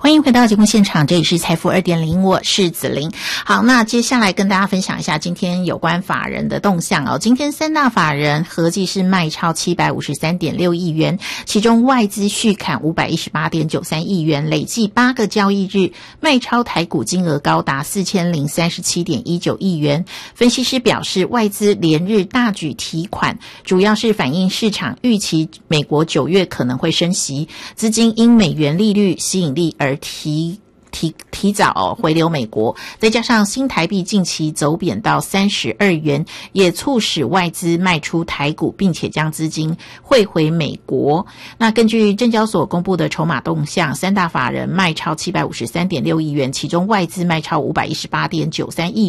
欢迎回到节目现场，这里是财富 2.0， 我是子琳。好，那接下来跟大家分享一下今天有关法人的动向哦。今天三大法人合计是卖超 753.6 亿元，其中外资续砍 518.93 亿元，累计8个交易日卖超台股金额高达 4037.19 亿元。分析师表示，外资连日大举提款，主要是反映市场预期美国9月可能会升息，资金因美元利率吸引力而提早回流美国，再加上新台币近期走贬到32元，也促使外资卖出台股，并且将资金汇回美国。那根据证交所公布的筹码动向，三大法人卖超 753.6 亿元，其中外资卖超 518.93 亿元。